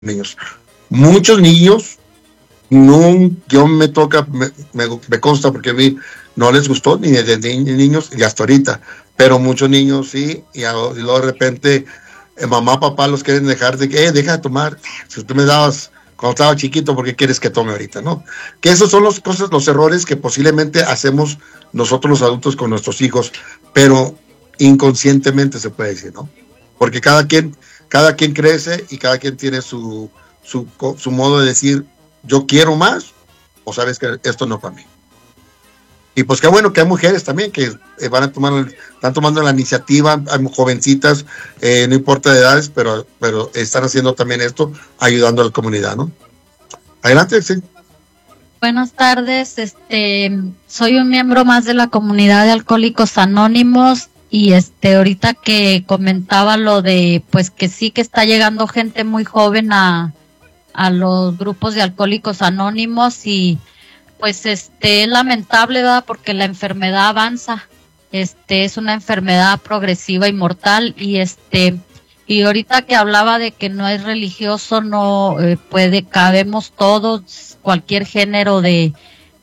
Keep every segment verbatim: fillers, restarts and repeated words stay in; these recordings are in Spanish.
niños. Muchos niños, no, yo me toca, me, me, me consta porque a mí no les gustó ni desde ni, niños y hasta ahorita, pero muchos niños sí, y, a, y luego de repente eh, mamá, papá los quieren dejar de que, eh, deja de tomar, si tú me dabas cuando estaba chiquito, ¿por qué quieres que tome ahorita, no? Que esos son los cosas, los errores que posiblemente hacemos nosotros los adultos con nuestros hijos, pero inconscientemente se puede decir, ¿no? Porque cada quien, cada quien crece y cada quien tiene su, su, su modo de decir, yo quiero más, o sabes que esto no es para mí. Y pues qué bueno que hay mujeres también que eh, van a tomar, están tomando la iniciativa, hay jovencitas, eh, no importa de edades, pero, pero están haciendo también esto, ayudando a la comunidad, ¿no? Adelante, sí. Buenas tardes, este, soy un miembro más de la comunidad de Alcohólicos Anónimos y este, ahorita que comentaba lo de, pues que sí que está llegando gente muy joven a, a los grupos de Alcohólicos Anónimos y pues este es lamentable, ¿verdad? Porque la enfermedad avanza, este es una enfermedad progresiva y mortal y este y ahorita que hablaba de que no es religioso, no eh, puede, cabemos todos, cualquier género de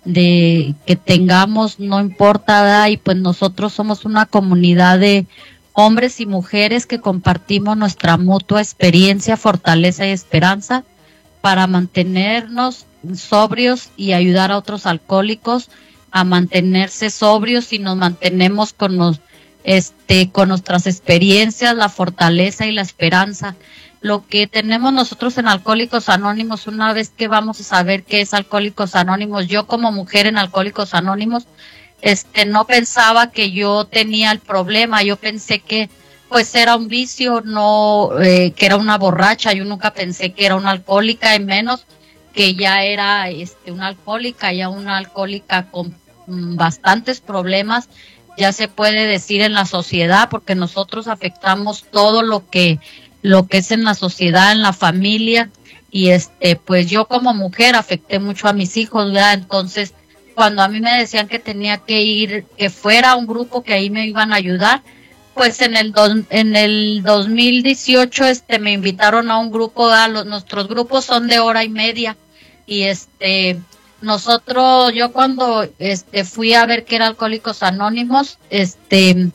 de que tengamos, no importa, ¿verdad? Y pues nosotros somos una comunidad de hombres y mujeres que compartimos nuestra mutua experiencia, fortaleza y esperanza para mantenernos sobrios y ayudar a otros alcohólicos a mantenerse sobrios y nos mantenemos con los este con nuestras experiencias, la fortaleza y la esperanza. Lo que tenemos nosotros en Alcohólicos Anónimos, una vez que vamos a saber qué es Alcohólicos Anónimos, yo como mujer en Alcohólicos Anónimos, este no pensaba que yo tenía el problema, yo pensé que pues era un vicio, no eh, que era una borracha, yo nunca pensé que era una alcohólica, y menos que ya era este una alcohólica, ya una alcohólica con mm, bastantes problemas, ya se puede decir en la sociedad, porque nosotros afectamos todo lo que lo que es en la sociedad, en la familia, y este pues yo como mujer afecté mucho a mis hijos, ¿verdad? Entonces, cuando a mí me decían que tenía que ir, que fuera a un grupo que ahí me iban a ayudar, pues en el dos, en el dos mil dieciocho este me invitaron a un grupo, a los, nuestros grupos son de hora y media y este nosotros yo cuando este fui a ver qué era Alcohólicos Anónimos, este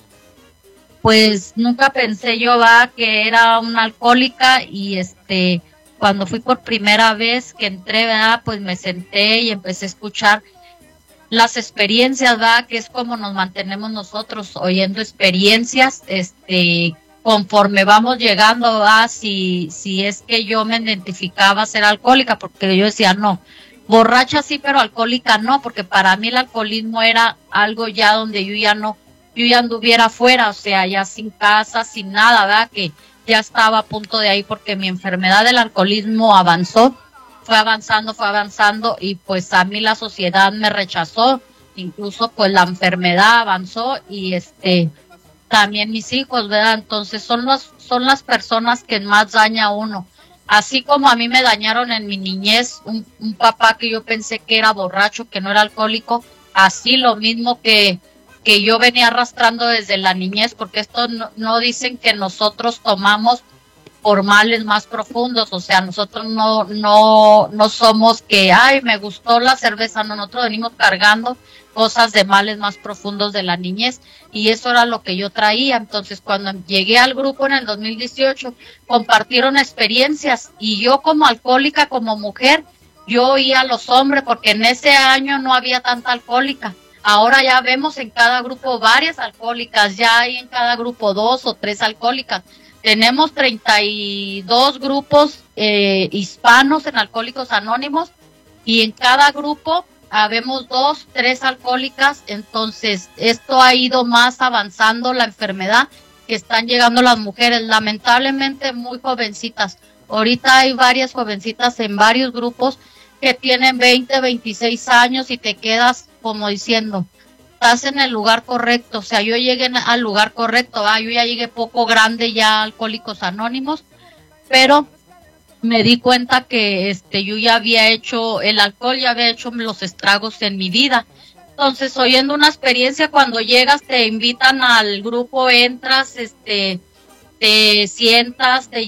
pues nunca pensé yo va que era una alcohólica y este cuando fui por primera vez que entré, ¿verdad? Pues me senté y empecé a escuchar las experiencias, ¿verdad? Que es como nos mantenemos nosotros, oyendo experiencias, este, conforme vamos llegando, ¿verdad? Si, si es que yo me identificaba ser alcohólica, porque yo decía, no, borracha sí, pero alcohólica no, porque para mí el alcoholismo era algo ya donde yo ya no, yo ya anduviera afuera, o sea, ya sin casa, sin nada, ¿verdad? Que ya estaba a punto de ahí, porque mi enfermedad del alcoholismo avanzó, fue avanzando, fue avanzando y pues a mí la sociedad me rechazó, incluso pues la enfermedad avanzó y este también mis hijos, ¿verdad? Entonces son los, son las personas que más daña a uno. Así como a mí me dañaron en mi niñez, un, un papá que yo pensé que era borracho, que no era alcohólico, así lo mismo que, que yo venía arrastrando desde la niñez, porque esto no, no dicen que nosotros tomamos por males más profundos, o sea, nosotros no no no somos que, ay, me gustó la cerveza, no, nosotros venimos cargando cosas de males más profundos de la niñez, y eso era lo que yo traía. Entonces, cuando llegué al grupo en el dos mil dieciocho, compartieron experiencias, y yo como alcohólica, como mujer, yo oía a los hombres, porque en ese año no había tanta alcohólica. Ahora ya vemos en cada grupo varias alcohólicas, ya hay en cada grupo dos o tres alcohólicas. Tenemos treinta y dos grupos eh, hispanos en Alcohólicos Anónimos y en cada grupo habemos dos, tres alcohólicas. Entonces esto ha ido más avanzando la enfermedad, que están llegando las mujeres, lamentablemente muy jovencitas. Ahorita hay varias jovencitas en varios grupos que tienen veinte, veintiséis años y te quedas como diciendo, estás en el lugar correcto. O sea, yo llegué al lugar correcto, ¿va? Yo ya llegué poco grande ya a Alcohólicos Anónimos, pero me di cuenta que este yo ya había hecho, el alcohol ya había hecho los estragos en mi vida. Entonces, oyendo una experiencia, cuando llegas te invitan al grupo, entras, este, te sientas, te,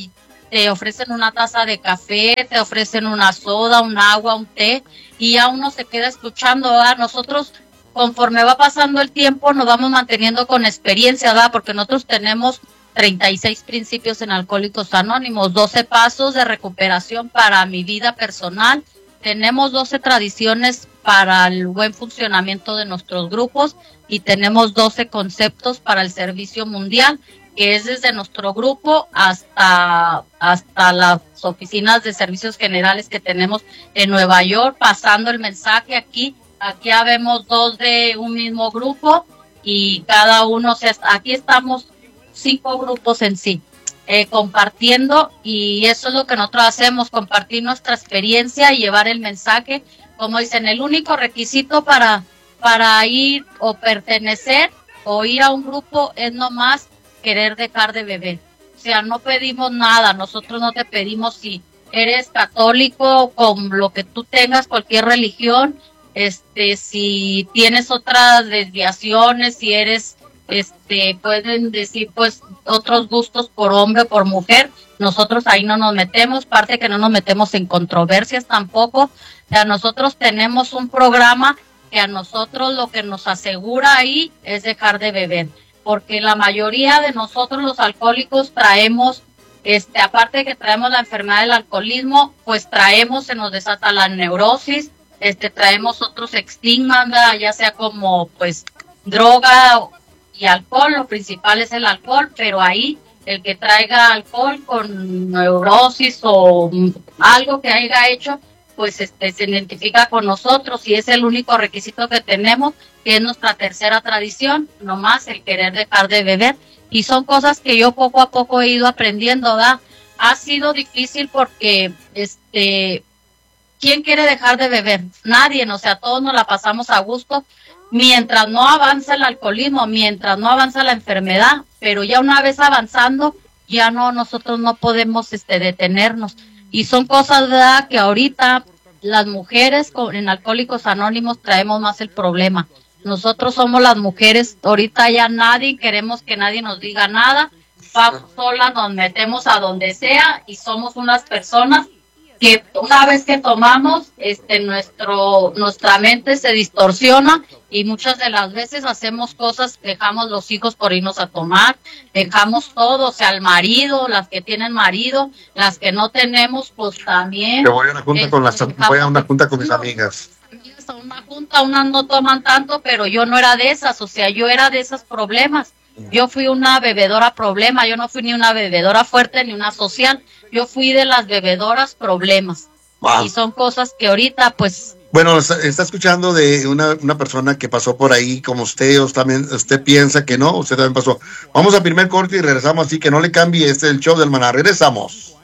te ofrecen una taza de café, te ofrecen una soda, un agua, un té, y ya uno se queda escuchando, ¿verdad? Nosotros, conforme va pasando el tiempo, nos vamos manteniendo con experiencia, ¿verdad? Porque nosotros tenemos treinta y seis principios en Alcohólicos Anónimos, doce pasos de recuperación para mi vida personal, tenemos doce tradiciones para el buen funcionamiento de nuestros grupos y tenemos doce conceptos para el servicio mundial, que es desde nuestro grupo hasta, hasta las oficinas de servicios generales que tenemos en Nueva York, pasando el mensaje aquí. Aquí habemos dos de un mismo grupo y cada uno, o sea, aquí estamos cinco grupos en sí, eh, compartiendo, y eso es lo que nosotros hacemos, compartir nuestra experiencia y llevar el mensaje. Como dicen, el único requisito para, para ir o pertenecer o ir a un grupo es nomás querer dejar de beber. O sea, no pedimos nada, nosotros no te pedimos si eres católico, con lo que tú tengas, cualquier religión, este, si tienes otras desviaciones, si eres, este, pueden decir pues otros gustos por hombre o por mujer, nosotros ahí no nos metemos, parte que no nos metemos en controversias tampoco. O sea, nosotros tenemos un programa que a nosotros lo que nos asegura ahí es dejar de beber, porque la mayoría de nosotros los alcohólicos traemos, este, aparte de que traemos la enfermedad del alcoholismo, pues traemos, se nos desata la neurosis, este, traemos otros estigmas, ya sea como pues droga y alcohol, lo principal es el alcohol, pero ahí el que traiga alcohol con neurosis o algo que haya hecho, pues este se identifica con nosotros, y es el único requisito que tenemos, que es nuestra tercera tradición, nomás el querer dejar de beber. Y son cosas que yo poco a poco he ido aprendiendo, ¿verdad? Ha sido difícil porque, este, ¿quién quiere dejar de beber? Nadie, o sea, todos nos la pasamos a gusto, mientras no avanza el alcoholismo, mientras no avanza la enfermedad, pero ya una vez avanzando, ya no, nosotros no podemos este, detenernos. Y son cosas, ¿verdad?, que ahorita las mujeres en Alcohólicos Anónimos traemos más el problema. Nosotros somos las mujeres, ahorita ya nadie, queremos que nadie nos diga nada, vamos solas, nos metemos a donde sea y somos unas personas que una vez que tomamos, este, nuestro, nuestra mente se distorsiona y muchas de las veces hacemos cosas, dejamos los hijos por irnos a tomar, dejamos todo, o sea, el marido, las que tienen marido, las que no tenemos, pues también. Yo voy a una junta este, con las, voy a una junta con mis amigas. A una junta, unas no toman tanto, pero yo no era de esas, o sea, yo era de esos problemas. Yo fui una bebedora problema, yo no fui ni una bebedora fuerte ni una social, yo fui de las bebedoras problemas. Wow. Y son cosas que ahorita pues... Bueno, está, está escuchando de una, una persona que pasó por ahí como usted, o también usted piensa que no, usted también pasó. Vamos a primer corte y regresamos, así que no le cambie, este es el show del Maná, regresamos.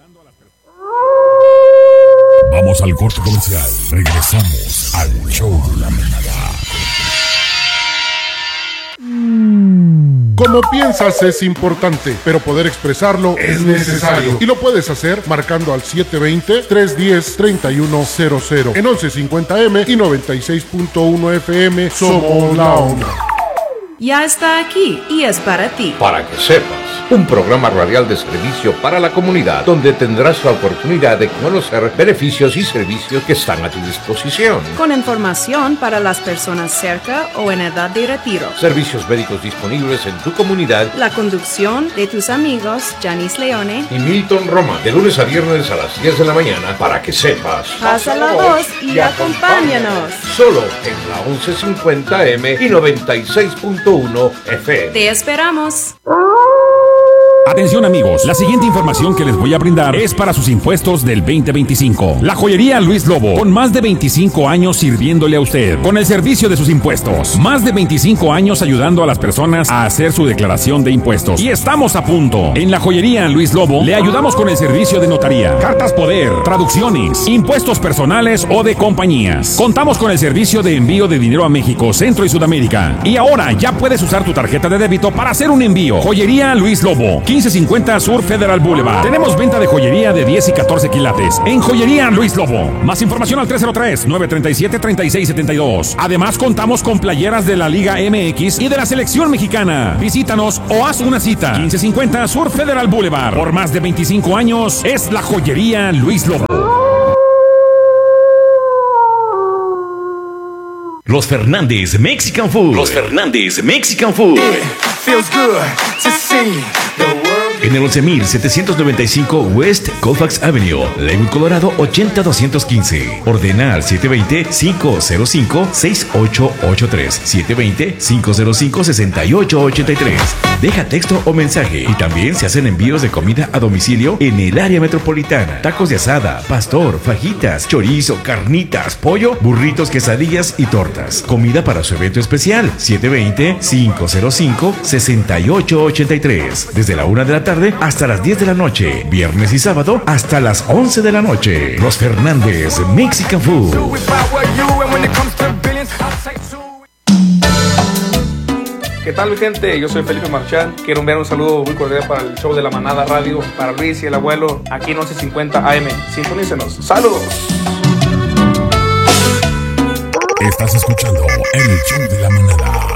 Vamos al corte comercial, regresamos al show de la manada. Como piensas es importante, pero poder expresarlo es necesario. Y lo puedes hacer marcando al siete dos cero, tres uno cero, tres uno cero cero. En once cincuenta eme y noventa y seis punto uno efe eme somos la onda. Ya está aquí y es para ti. Para que sepas, un programa radial de servicio para la comunidad, donde tendrás la oportunidad de conocer beneficios y servicios que están a tu disposición. Con información para las personas cerca o en edad de retiro. Servicios médicos disponibles en tu comunidad. La conducción de tus amigos Janice Leone y Milton Román, de lunes a viernes a las diez de la mañana, para que sepas. Pasa la voz y, y acompáñanos. Solo en la once cincuenta eme y noventa y seis punto uno efe eme. Te esperamos. Atención amigos, la siguiente información que les voy a brindar es para sus impuestos del veinte veinticinco. La joyería Luis Lobo, con más de veinticinco años sirviéndole a usted, con el servicio de sus impuestos. Más de veinticinco años ayudando a las personas a hacer su declaración de impuestos. Y estamos a punto. En la joyería Luis Lobo le ayudamos con el servicio de notaría, cartas poder, traducciones, impuestos personales o de compañías. Contamos con el servicio de envío de dinero a México, Centro y Sudamérica. Y ahora ya puedes usar tu tarjeta de débito para hacer un envío. Joyería Luis Lobo, quince cincuenta Sur Federal Boulevard. Tenemos venta de joyería de diez y catorce quilates en Joyería Luis Lobo. Más información al tres cero tres, nueve tres siete, tres seis siete dos. Además, contamos con playeras de la Liga M X y de la Selección Mexicana. Visítanos o haz una cita. quince cincuenta Sur Federal Boulevard. Por más de veinticinco años es la Joyería Luis Lobo. Los Fernández Mexican Food. Los Fernández Mexican Food. Feels good to see the world. En el once mil setecientos noventa y cinco West Colfax Avenue, Lakewood, Colorado ochenta doscientos quince. Ordena al siete dos cero, cinco cero cinco, seis ocho ocho tres. siete dos cero, cinco cero cinco, seis ocho ocho tres. Deja texto o mensaje y también se hacen envíos de comida a domicilio en el área metropolitana. Tacos de asada, pastor, fajitas, chorizo, carnitas, pollo, burritos, quesadillas y tortas. Comida para su evento especial. siete dos cero, cinco cero cinco, seis ocho ocho tres. Desde la una de la tarde hasta las diez de la noche. Viernes y sábado hasta las once de la noche. Los Fernández Mexican Food. ¿Qué tal, mi gente? Yo soy Felipe Marchán. Quiero enviar un saludo muy cordial para el show de La Manada Radio, para Luis y el abuelo, aquí en once cincuenta A M. Sintonícenos. ¡Saludos! Estás escuchando el show de La Manada.